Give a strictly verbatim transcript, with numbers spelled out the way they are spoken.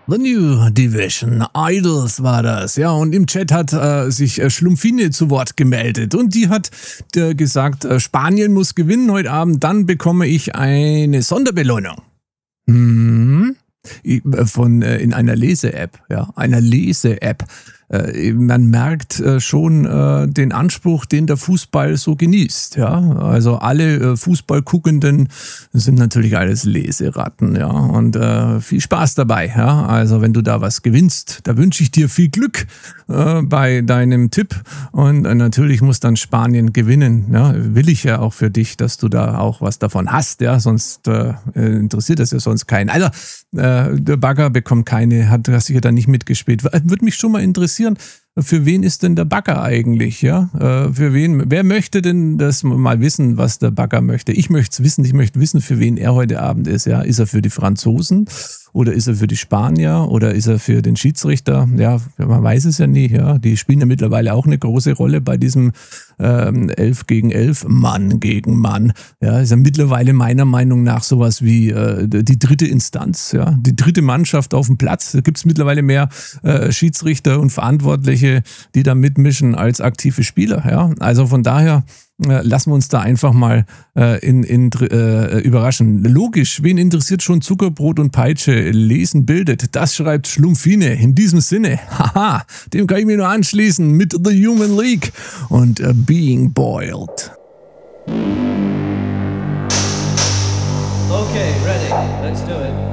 The New Division Idols war das, ja, und im Chat hat äh, sich äh, Schlumpfine zu Wort gemeldet und die hat äh, gesagt, äh, Spanien muss gewinnen heute Abend, dann bekomme ich eine Sonderbelohnung. Hm? Ich, äh, von äh, in einer Lese-App, ja, einer Lese-App. Äh, man merkt äh, schon äh, den Anspruch, den der Fußball so genießt, ja. Also alle äh, Fußballguckenden sind natürlich alles Leseratten, ja. Und äh, viel Spaß dabei, ja. Also wenn du da was gewinnst, da wünsche ich dir viel Glück äh, bei deinem Tipp. Und äh, natürlich muss dann Spanien gewinnen, ja. Will ich ja auch für dich, dass du da auch was davon hast, ja. Sonst äh, interessiert das ja sonst keinen. Also äh, der Bagger bekommt keine, hat das sicher dann nicht mitgespielt. Würde mich schon mal interessieren, für wen ist denn der Bagger eigentlich, ja? Äh, für wen, wer möchte denn das mal wissen, was der Bagger möchte? Ich möchte es wissen, ich möchte wissen, für wen er heute Abend ist, ja? Ist er für die Franzosen oder ist er für die Spanier oder ist er für den Schiedsrichter? Ja, man weiß es ja nie, ja? Die spielen ja mittlerweile auch eine große Rolle bei diesem ähm, elf gegen elf, Mann gegen Mann. Ja, ist ja mittlerweile meiner Meinung nach sowas wie äh, die dritte Instanz, ja? Die dritte Mannschaft auf dem Platz. Da gibt es mittlerweile mehr äh, Schiedsrichter und Verantwortliche, die da mitmischen als aktive Spieler. Ja? Also von daher äh, lassen wir uns da einfach mal äh, in, in, äh, überraschen. Logisch, wen interessiert schon Zuckerbrot und Peitsche? Lesen bildet. Das schreibt Schlumpfine. In diesem Sinne, haha, dem kann ich mir nur anschließen mit The Human League und uh, Being Boiled. Okay, ready. Let's do it.